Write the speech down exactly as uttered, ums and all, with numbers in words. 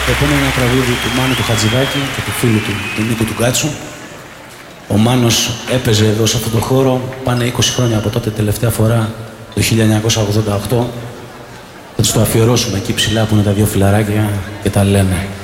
Το επόμενο είναι ένα τραγούδι του Μάνου του Χατζηδάκη και του φίλου του, του Νίκου του Γκάτσου. Ο Μάνος έπαιζε εδώ σε αυτό το χώρο, πάνε είκοσι χρόνια από τότε, τελευταία φορά το χίλια εννιακόσια ογδόντα οκτώ. Θα τους το αφιερώσουμε εκεί ψηλά που είναι τα δύο φιλαράκια και τα λένε.